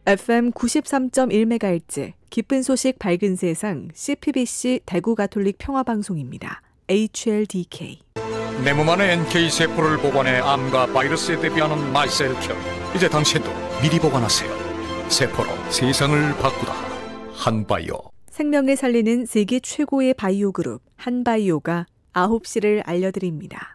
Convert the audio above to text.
FM 93.1MHz 기쁜 소식 밝은 세상 CPBC 대구 가톨릭 평화방송입니다. HLDK. 내 몸 안에 NK세포를 보관해 암과 바이러스에 대비하는 마이셀큐. 이제 당신도 미리 보관하세요. 세포로 세상을 바꾸다. 한바이오. 생명을 살리는 세계 최고의 바이오 그룹 한바이오가 9시를 알려드립니다.